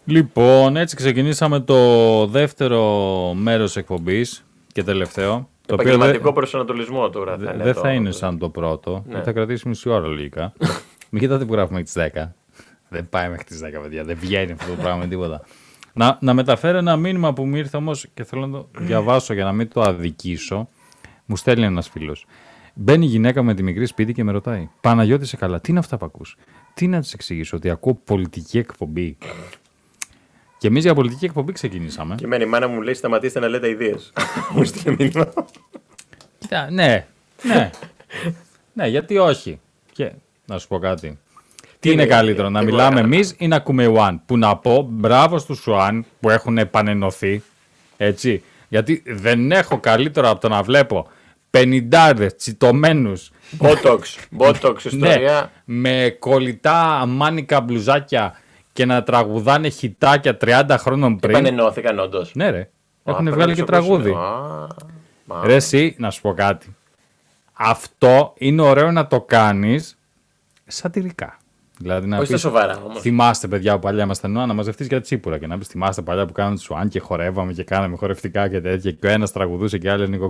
Λοιπόν, έτσι ξεκινήσαμε το δεύτερο μέρος εκπομπής και τελευταίο. Το επαγγελματικό προσανατολισμό τώρα θα είναι. Δεν θα είναι σαν το πρώτο. Ναι. Θα κρατήσει μισή ώρα λογικά. Μην κοιτάτε που γράφουμε μέχρι τις 10. Δεν πάει μέχρι τις 10, παιδιά. Δεν βγαίνει αυτό το πράγμα με τίποτα. Να μεταφέρω ένα μήνυμα που μου ήρθε όμως και θέλω να το διαβάσω για να μην το αδικήσω. Μου στέλνει ένας φίλος. Μπαίνει η γυναίκα με τη μικρή σπίτι και με ρωτάει: Παναγιώτη, σε καλά, τι είναι αυτά που ακούς? Τι να της εξηγήσω, ότι ακούω πολιτική εκπομπή? Και εμείς για πολιτική εκπομπή ξεκινήσαμε. Και εμένα η μάνα μου λέει: Σταματήστε να λέτε ιδέες. Μου στείλει μήνυμα. Κοίτα, ναι, γιατί όχι. Και να σου πω κάτι. Τι είναι καλύτερο, να μιλάμε εμείς ή να ακούμε Ιωάνν? Που να πω μπράβο στους Ιωάνν που έχουν επανενωθεί. Έτσι. Γιατί δεν έχω καλύτερο από το να βλέπω 50 τσιτωμένους. Botox ιστορία. Ναι, με κολλητά μάνικα μπλουζάκια και να τραγουδάνε χιτάκια 30 χρόνων πριν. Επανενώθηκαν όντως. Ναι, ρε. Έχουν βγάλει και τραγούδι. Ρε, εσύ, να σου πω κάτι. Αυτό είναι ωραίο να το κάνεις σατυρικά. Δηλαδή να όχι πεις, σοβαρά όμως. Θυμάστε, παιδιά, που παλιά ήμασταν να μαζευτείς για τσίπουρα και να πεις θυμάστε παλιά που κάναμε Σουάν και χορεύαμε και κάναμε χορευτικά και τέτοια. Και ο ένας τραγουδούσε και ο άλλος